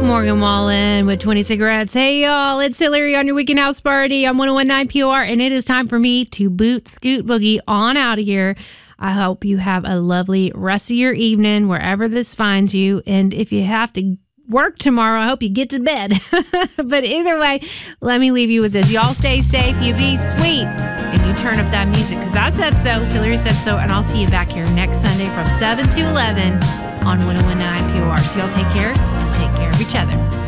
Morgan Wallen with 20 cigarettes. Hey, y'all, it's Hillary on your weekend house party on 1019 POR, and it is time for me to boot, scoot, boogie on out of here. I hope you have a lovely rest of your evening wherever this finds you, and if you have to work tomorrow, I hope you get to bed. But either way, let me leave you with this. Y'all stay safe, you be sweet, and you turn up that music, because I said so, Hillary said so, and I'll see you back here next Sunday from 7 to 11 on 1019 POR. So y'all take care and take care of each other.